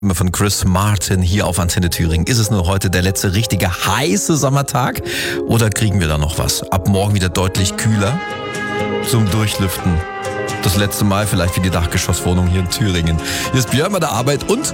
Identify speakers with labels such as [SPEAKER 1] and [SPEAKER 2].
[SPEAKER 1] von Chris Martin hier auf Antenne Thüringen. Ist es nur heute der letzte richtige heiße Sommertag oder kriegen wir da noch was? Ab morgen wieder deutlich kühler zum Durchlüften. Das letzte Mal vielleicht für die Dachgeschosswohnung hier in Thüringen. Hier ist Björn bei der Arbeit und